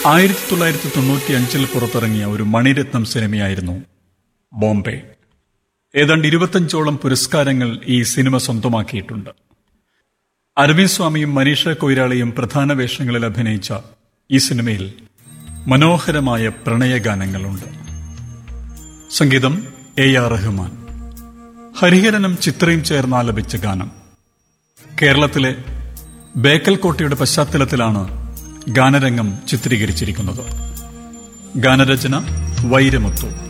1995 പുറത്തിറങ്ങിയ ഒരു മണിരത്നം സിനിമയായിരുന്നു ബോംബെ. ഏതാണ്ട് 25ഓളം പുരസ്കാരങ്ങൾ ഈ സിനിമ സ്വന്തമാക്കിയിട്ടുണ്ട്. അരവിന്ദ് സ്വാമിയും മനീഷ കൊയ്രാളയും പ്രധാന വേഷങ്ങളിൽ അഭിനയിച്ച ഈ സിനിമയിൽ മനോഹരമായ പ്രണയഗാനങ്ങളുണ്ട്. സംഗീതം AR റഹ്മാൻ. ഹരിഹരനും ചിത്രയും ചേർന്ന് ആലപിച്ച ഗാനം. കേരളത്തിലെ ബേക്കൽ കോട്ടയുടെ പശ്ചാത്തലത്തിലാണ് ഗാനരംഗം ചിത്രീകരിച്ചിരിക്കുന്നത്. ഗാനരചന വൈരമുത്തു.